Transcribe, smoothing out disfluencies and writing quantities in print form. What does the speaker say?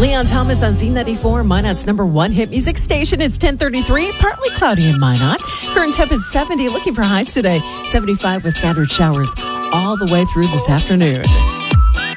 Leon Thomas on Z94, Minot's number one hit music station. It's 10:33, partly cloudy in Minot. Current temp is 70, looking for highs today. 75 with scattered showers all the way through this afternoon.